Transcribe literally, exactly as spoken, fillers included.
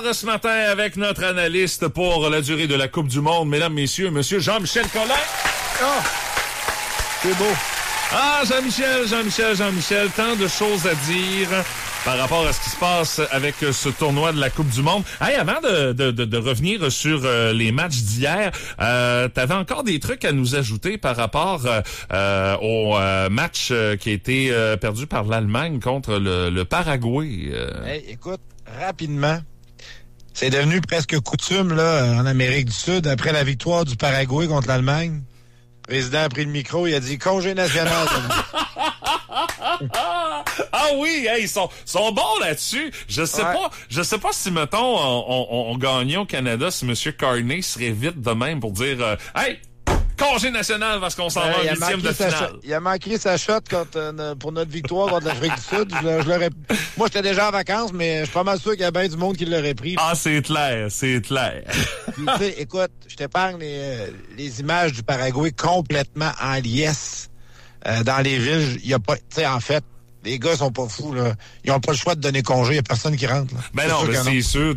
ce matin avec notre analyste pour la durée de la Coupe du Monde, mesdames, messieurs, monsieur Jean-Michel Collin. Oh, c'est beau. Ah, Jean-Michel, Jean-Michel, Jean-Michel, tant de choses à dire par rapport à ce qui se passe avec ce tournoi de la Coupe du Monde. Hey, avant de, de, de, de revenir sur euh, les matchs d'hier, euh, t'avais encore des trucs à nous ajouter par rapport euh, au euh, match euh, qui a été euh, perdu par l'Allemagne contre le, le Paraguay. Euh. Hey, écoute, rapidement, c'est devenu presque coutume là en Amérique du Sud, après la victoire du Paraguay contre l'Allemagne. Le président a pris le micro, il a dit « Congé national ». Ah oui, hey, ils sont, sont bons là-dessus. Je sais ouais. pas, je sais pas si, mettons, on, on, on gagnait au Canada, si M. Carney serait vite de même pour dire euh, hey, congé national parce qu'on s'en euh, va en huitième de finale. Sa, il a manqué sa shot quand, euh, pour notre victoire contre l'Afrique du Sud. Je, je l'aurais, moi, j'étais déjà en vacances, mais je suis pas mal sûr qu'il y a bien du monde qui l'aurait pris. Ah, c'est clair, c'est clair. Puis, tu sais, écoute, je t'épargne les, les images du Paraguay complètement en liesse. Euh, dans les villes, il y a pas, tu sais, en fait, les gars sont pas fous, là. Ils ont pas le choix de donner congé, il y a personne qui rentre, là. Ben c'est non, sûr ben c'est non. sûr.